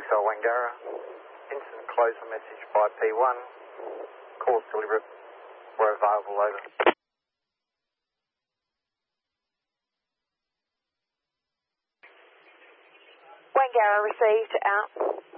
Hotel Wangara. Instant closure message by P1. Calls delivered. We're available, over. Wangara received, out.